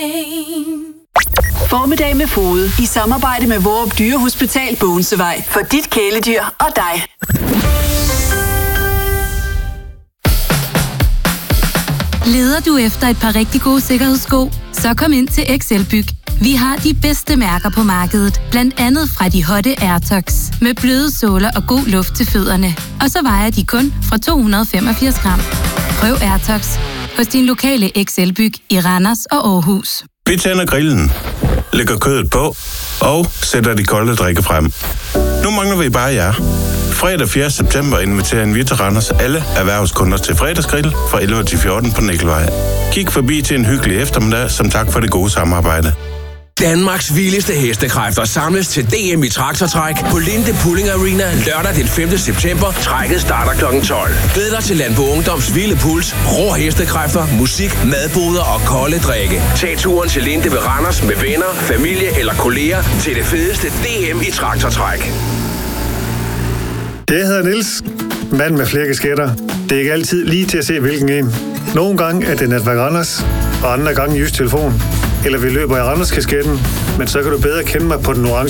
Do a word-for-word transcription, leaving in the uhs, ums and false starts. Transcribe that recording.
Formiddag med Fode i samarbejde med Vorup Dyrehospital Bogense-vej. For dit kæledyr og dig. Leder du efter et par rigtig gode sikkerhedssko? Så kom ind til X L-Byg. Vi har de bedste mærker på markedet, blandt andet fra de hotte AirTox, med bløde såler og god luft til fødderne. Og så vejer de kun fra to hundrede og femogfirs gram. Prøv AirTox hos din lokale X L-Byg i Randers og Aarhus. Vi tænder grillen, lægger kødet på og sætter de kolde drikke frem. Nu mangler vi bare jer. Fredag fjerde september inviterer vi til Randers alle erhvervskunder til fredagsgrill fra elleve til fjorten på Nikkelvej. Kig forbi til en hyggelig eftermiddag som tak for det gode samarbejde. Danmarks vildeste hestekræfter samles til D M i traktortræk på Linde Pulling Arena lørdag den femte september. Trækket starter klokken tolv. Glæd dig til Landbo Ungdoms vilde puls, rå hestekræfter, musik, madboder og kolde drikke. Tag turen til Linde ved Randers med venner, familie eller kolleger til det fedeste D M i traktortræk. Jeg hedder Niels, mand med flere kasketter. Det er ikke altid lige til at se, hvilken en. Nogle gange er det Netværk Randers, og andre gange Jysk Telefon. Eller vi løber i Randers-kasketten, men så kan du bedre kende mig på den orange